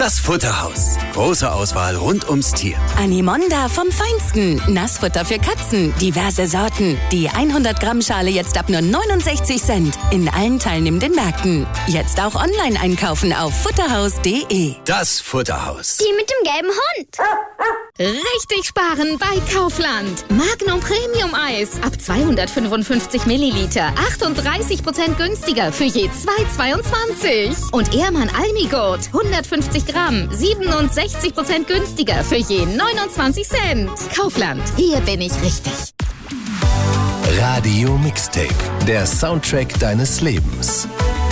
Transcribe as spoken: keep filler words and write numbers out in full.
Das Futterhaus. Große Auswahl rund ums Tier. Animonda vom Feinsten. Nassfutter für Katzen. Diverse Sorten. Die hundert Gramm Schale jetzt ab nur neunundsechzig Cent. In allen teilnehmenden Märkten. Jetzt auch online einkaufen auf futterhaus punkt de. Das Futterhaus. Die mit dem gelben Hund. Richtig sparen bei Kaufland. Magnum Premium Eis ab zweihundertfünfundfünfzig Milliliter. achtunddreißig Prozent günstiger für je zwei Euro zweiundzwanzig. Und Ehrmann Almigurt hundertfünfzig Gramm. siebenundsechzig Prozent günstiger für je neunundzwanzig Cent. Kaufland. Hier bin ich richtig. Radio Mixtape. Der Soundtrack deines Lebens.